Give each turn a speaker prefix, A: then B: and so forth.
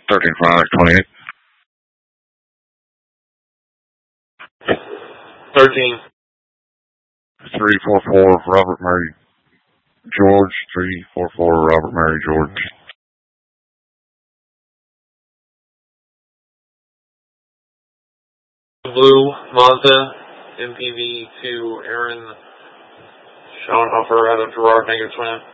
A: 13 Frontenac 28.
B: 13.
A: 344 Robert Mary George. 344 Robert Mary George.
B: Blue Mazda MPV to Aaron Schauenhofer out of Gerard, negative 20.